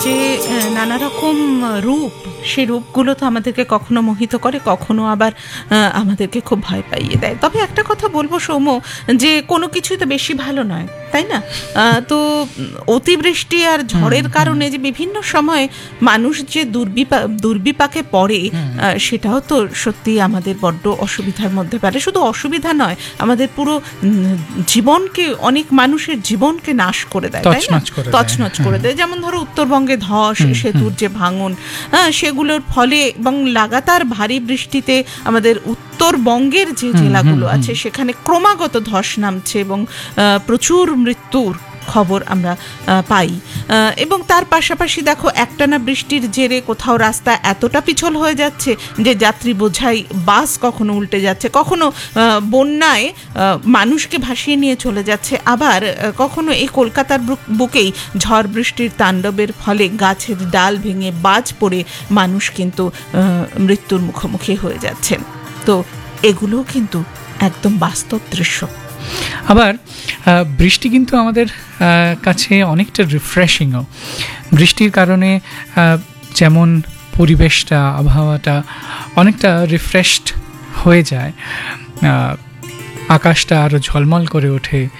যে নানা রকম রূপ, সেই রূপগুলো তো আমাদেরকে কখনো মোহিত করে, কখনো আবার আমাদেরকে খুব ভয় পাইয়ে দেয়। তবে একটা কথা বলবো সৌম্য, যে কোনো কিছুই তো বেশি ভালো নয়, তাই না? তো অতিবৃষ্টি আর ঝড়ের কারণে যে বিভিন্ন সময় মানুষ যে দুর্বিপাকে পড়ে, সেটাও তো সত্যি আমাদের বড্ড অসুবিধার মধ্যে পড়ে। শুধু অসুবিধা নয়, আমাদের পুরো জীবনকে, অনেক মানুষের জীবনকে নাশ করে দেয়, তাই না? তছনছ করে দেয়। যেমন ধরো উত্তরবঙ্গে ধস, সেতুর যে ভাঙন, সেগুলোর ফলে এবং লাগাতার ভারী বৃষ্টিতে আমাদের উত্তরবঙ্গের যে জেলাগুলো আছে সেখানে ক্রমাগত ধস নামছে এবং প্রচুর মৃত্যুর খবর আমরা পাই। এবং তার পাশাপাশি দেখো, একটানা বৃষ্টির জেরে কোথাও রাস্তা এতটা পিছল হয়ে যাচ্ছে যে যাত্রী বোঝাই বাস কখনো উল্টে যাচ্ছে, কখনো বন্যায় মানুষকে ভাসিয়ে নিয়ে চলে যাচ্ছে, আবার কখনো এই কলকাতার বুকেই ঝড় বৃষ্টির তাণ্ডবের ফলে গাছের ডাল ভেঙে বাজ পড়ে মানুষ কিন্তু মৃত্যুর মুখোমুখি হয়ে যাচ্ছেন। তো এগুলোও কিন্তু একদম বাস্তব দৃশ্য। আবার বৃষ্টি কিন্তু আমাদের কাছে অনেকটা রিফ্রেশিংও। বৃষ্টির কারণে যেমন পরিবেশটা, আবহাওয়াটা অনেকটা রিফ্রেশড হয়ে যায়, আকাশটা আরও ঝলমল করে ওঠে,